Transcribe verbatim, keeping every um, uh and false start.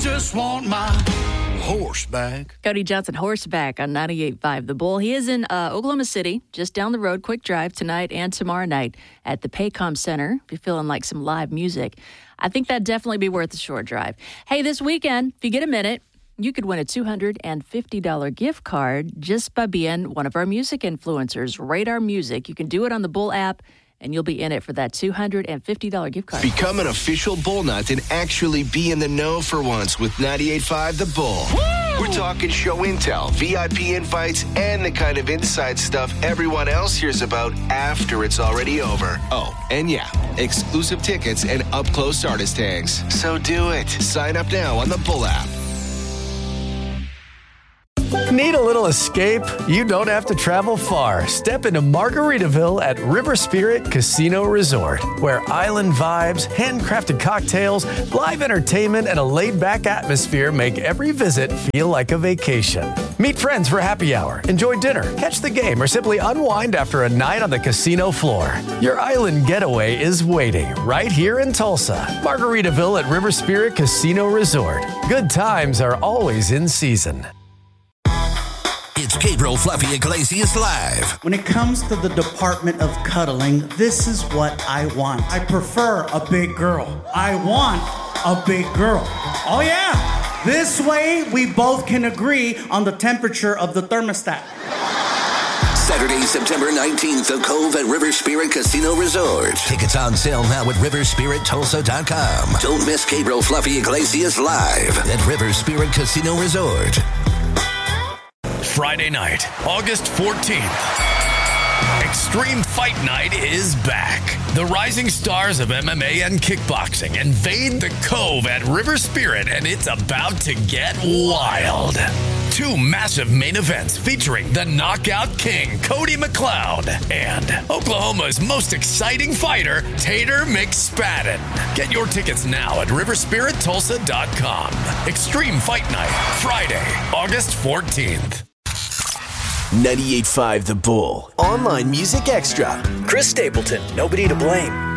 just want my horse back. Cody Johnson, horseback on ninety-eight point five The Bull. He is in uh, Oklahoma City, just down the road. Quick drive tonight and tomorrow night at the Paycom Center. If you're feeling like some live music, I think that'd definitely be worth a short drive. Hey, this weekend, if you get a minute, you could win a two hundred fifty dollars gift card just by being one of our music influencers. Rate our music. You can do it on the Bull app, and you'll be in it for that two hundred fifty dollars gift card. Become an official Bull Nut and actually be in the know for once with ninety-eight point five The Bull. Woo! We're talking show intel, V I P invites, and the kind of inside stuff everyone else hears about after it's already over. Oh, and yeah, exclusive tickets and up-close artist tags. So do it. Sign up now on the Bull app. Need a little escape? You don't have to travel far. Step into Margaritaville at River Spirit Casino Resort, where island vibes, handcrafted cocktails, live entertainment, and a laid-back atmosphere make every visit feel like a vacation. Meet friends for happy hour, enjoy dinner, catch the game, or simply unwind after a night on the casino floor. Your island getaway is waiting right here in Tulsa. Margaritaville at River Spirit Casino Resort. Good times are always in season. It's Gabriel Fluffy Iglesias Live. When it comes to the department of cuddling, this is what I want. I prefer a big girl. I want a big girl. Oh yeah. This way we both can agree on the temperature of the thermostat. Saturday, September nineteenth, The Cove at River Spirit Casino Resort. Tickets on sale now at river spirit tulsa dot com. Don't miss Gabriel Fluffy Iglesias Live at River Spirit Casino Resort. Friday night, August fourteenth. Extreme Fight Night is back. The rising stars of M M A and kickboxing invade the Cove at River Spirit, and it's about to get wild. Two massive main events featuring the Knockout King, Cody McLeod, and Oklahoma's most exciting fighter, Tater McSpadden. Get your tickets now at river spirit tulsa dot com. Extreme Fight Night, Friday, August fourteenth. ninety-eight point five The Bull. Online Music Extra. Chris Stapleton, Nobody to Blame.